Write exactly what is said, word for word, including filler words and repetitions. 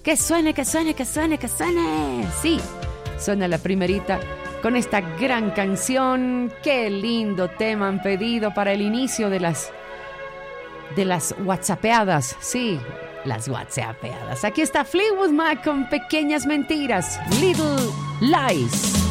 Que suene, que suene, que suene, que suene. Sí, suena la primerita con esta gran canción. Qué lindo tema han pedido para el inicio de las de las whatsappeadas. Sí, las whatsappeadas. Aquí está Fleetwood Mac con Pequeñas Mentiras, Little Lies.